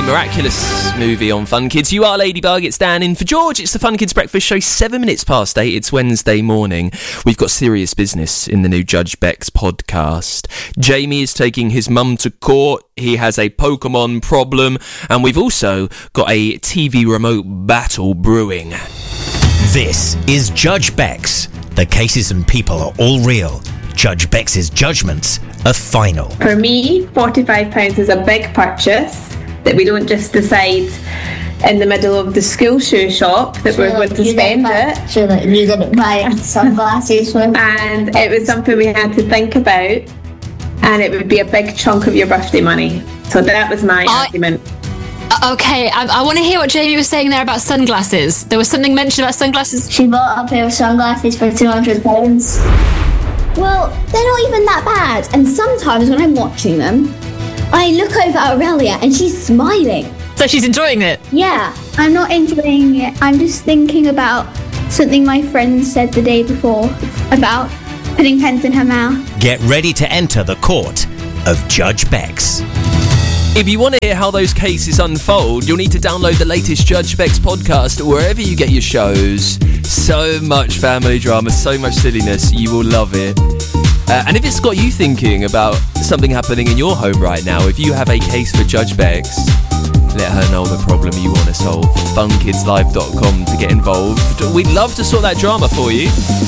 miraculous movie on Fun Kids. You are Ladybug, it's Dan in for George. It's the Fun Kids Breakfast Show, 7 minutes past 8. It's Wednesday morning. We've got serious business in the new Judge Bex podcast. Jamie is taking his mum to court. He has a Pokemon problem. And we've also got a TV remote battle brewing. This is Judge Bex. The cases and people are all real. Judge Bex's judgments are final. For me, £45 is a big purchase that we don't just decide in the middle of the school shoe shop that we're going to spend it. Sure, like you didn't buy sunglasses for me. And it was something we had to think about, and it would be a big chunk of your birthday money. So that was my argument. Okay, I want to hear what Jamie was saying there about sunglasses. There was something mentioned about sunglasses. She bought a pair of sunglasses for £200. Well, they're not even that bad. And sometimes when I'm watching them, I look over at Aurelia and she's smiling. So she's enjoying it? Yeah. I'm not enjoying it. I'm just thinking about something my friend said the day before about putting pens in her mouth. Get ready to enter the court of Judge Bex. If you want to hear how those cases unfold, you'll need to download the latest Judge Bex podcast wherever you get your shows. So much family drama, so much silliness, you will love it. And if it's got you thinking about something happening in your home right now, if you have a case for Judge Bex, let her know the problem you want to solve. funkidslive.com to get involved. We'd love to sort that drama for you.